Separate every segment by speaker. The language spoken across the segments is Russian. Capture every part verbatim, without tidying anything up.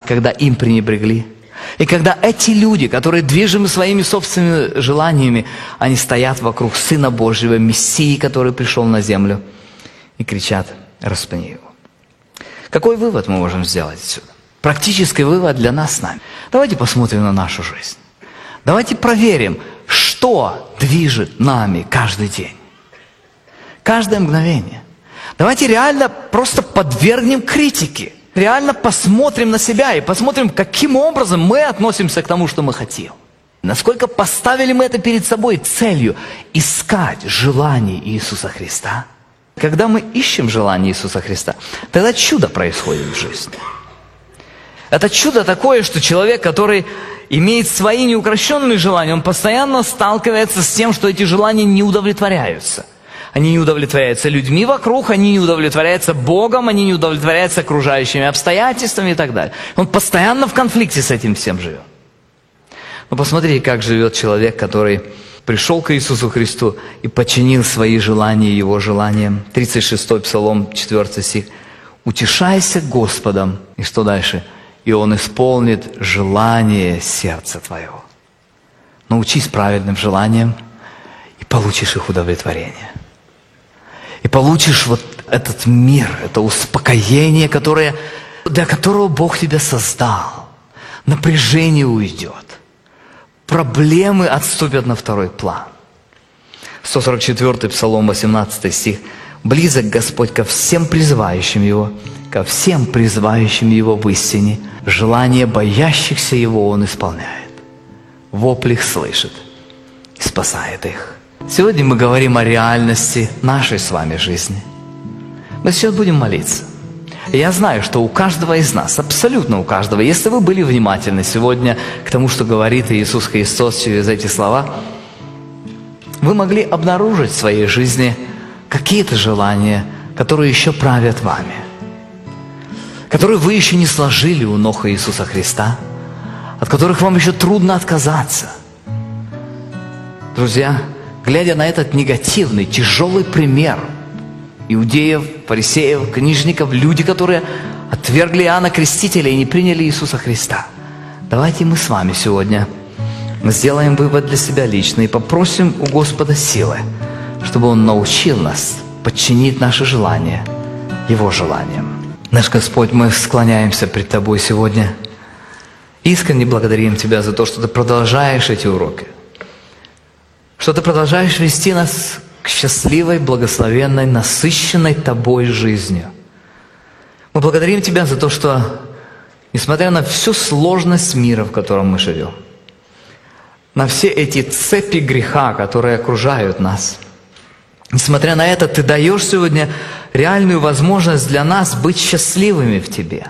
Speaker 1: когда им пренебрегли. И когда эти люди, которые движимы своими собственными желаниями, они стоят вокруг Сына Божьего, Мессии, который пришел на землю, и кричат: распни его. Какой вывод мы можем сделать отсюда? Практический вывод для нас с нами. Давайте посмотрим на нашу жизнь. Давайте проверим, что движет нами каждый день, каждое мгновение. Давайте реально просто подвергнем критике. Реально посмотрим на себя и посмотрим, каким образом мы относимся к тому, что мы хотим. Насколько поставили мы это перед собой целью искать желание Иисуса Христа. Когда мы ищем желание Иисуса Христа, тогда чудо происходит в жизни. Это чудо такое, что человек, который имеет свои неукрощенные желания, он постоянно сталкивается с тем, что эти желания не удовлетворяются. Они не удовлетворяются людьми вокруг, они не удовлетворяются Богом, они не удовлетворяются окружающими обстоятельствами и так далее. Он постоянно в конфликте с этим всем живет. Но посмотрите, как живет человек, который пришел к Иисусу Христу и подчинил свои желания Его желаниям. тридцать шестой Псалом, четвёртый стих. «Утешайся Господом». И что дальше? «И Он исполнит желание сердца твоего». Научись правильным желаниям, и получишь их удовлетворение. И получишь вот этот мир, это успокоение, которое, для которого Бог тебя создал. Напряжение уйдет. Проблемы отступят на второй план. сто сорок четвёртый Псалом, восемнадцатый стих. «Близок Господь ко всем призывающим Его, ко всем призывающим Его в истине. Желание боящихся Его Он исполняет. Вопль их слышит и спасает их». Сегодня мы говорим о реальности нашей с вами жизни. Мы сейчас будем молиться. И я знаю, что у каждого из нас, абсолютно у каждого, если вы были внимательны сегодня к тому, что говорит Иисус Христос через эти слова, вы могли обнаружить в своей жизни какие-то желания, которые еще правят вами, которые вы еще не сложили у ног Иисуса Христа, от которых вам еще трудно отказаться. Друзья, глядя на этот негативный, тяжелый пример иудеев, фарисеев, книжников, люди, которые отвергли Иоанна Крестителя и не приняли Иисуса Христа, давайте мы с вами сегодня сделаем вывод для себя лично и попросим у Господа силы, чтобы Он научил нас подчинить наши желания Его желаниям. Наш Господь, мы склоняемся пред Тобой сегодня. Искренне благодарим Тебя за то, что Ты продолжаешь эти уроки, что Ты продолжаешь вести нас к счастливой, благословенной, насыщенной Тобой жизнью. Мы благодарим Тебя за то, что, несмотря на всю сложность мира, в котором мы живем, на все эти цепи греха, которые окружают нас, несмотря на это, Ты даешь сегодня реальную возможность для нас быть счастливыми в Тебе.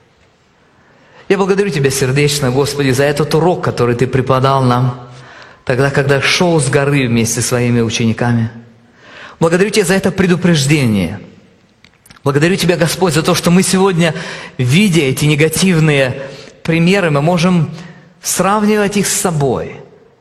Speaker 1: Я благодарю Тебя сердечно, Господи, за этот урок, который Ты преподал нам, тогда, когда шел с горы вместе со своими учениками. Благодарю Тебя за это предупреждение. Благодарю Тебя, Господь, за то, что мы сегодня, видя эти негативные примеры, мы можем сравнивать их с собой.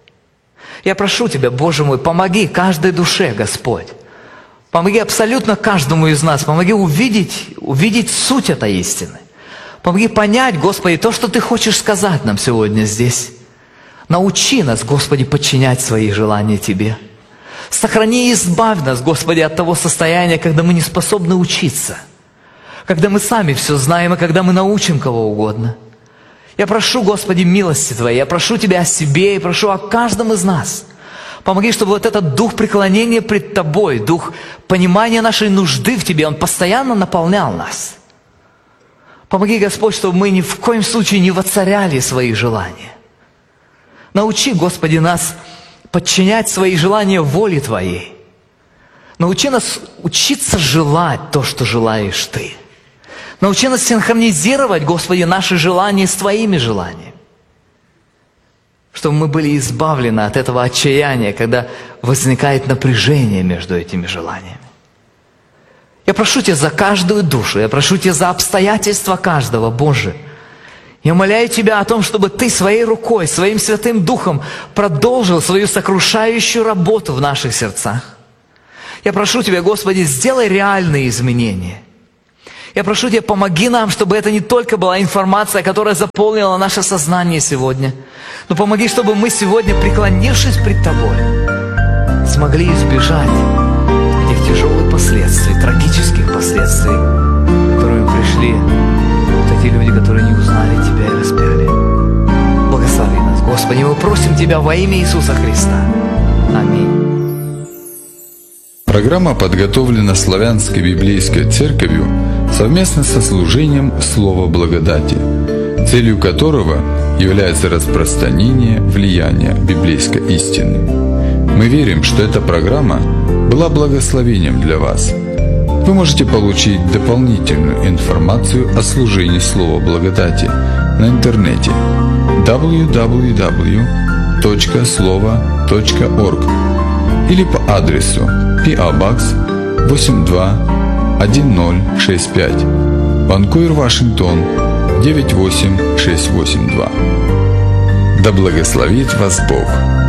Speaker 1: Я прошу Тебя, Боже мой, помоги каждой душе, Господь. Помоги абсолютно каждому из нас. Помоги увидеть, увидеть суть этой истины. Помоги понять, Господи, то, что Ты хочешь сказать нам сегодня здесь. Научи нас, Господи, подчинять свои желания Тебе. Сохрани и избавь нас, Господи, от того состояния, когда мы не способны учиться, когда мы сами все знаем, и когда мы научим кого угодно. Я прошу, Господи, милости Твоей, я прошу Тебя о себе и прошу о каждом из нас. Помоги, чтобы вот этот дух преклонения пред Тобой, дух понимания нашей нужды в Тебе, он постоянно наполнял нас. Помоги, Господь, чтобы мы ни в коем случае не воцаряли свои желания. Научи, Господи, нас подчинять свои желания воле Твоей. Научи нас учиться желать то, что желаешь Ты. Научи нас синхронизировать, Господи, наши желания с Твоими желаниями. Чтобы мы были избавлены от этого отчаяния, когда возникает напряжение между этими желаниями. Я прошу Тебя за каждую душу, я прошу Тебя за обстоятельства каждого, Боже. Я умоляю Тебя о том, чтобы Ты своей рукой, своим Святым Духом продолжил свою сокрушающую работу в наших сердцах. Я прошу Тебя, Господи, сделай реальные изменения. Я прошу Тебя, помоги нам, чтобы это не только была информация, которая заполнила наше сознание сегодня, но помоги, чтобы мы сегодня, преклонившись пред Тобой, смогли избежать этих тяжелых последствий, трагических последствий, которые пришли вот эти люди, которые не узнали Тебя и распяли. Благослови нас, Господи, мы просим Тебя во имя Иисуса Христа. Аминь.
Speaker 2: Программа подготовлена Славянской библейской церковью совместно со служением Слова Благодати, целью которого является распространение влияния библейской истины. Мы верим, что эта программа была благословением для вас. Вы можете получить дополнительную информацию о служении Слова Благодати на интернете дабл ю дабл ю дабл ю точка слова точка орг или по адресу пи о Box восемь два один ноль шесть пять, Ванкувер, Вашингтон девять восемь шесть восемь два. Да благословит вас Бог!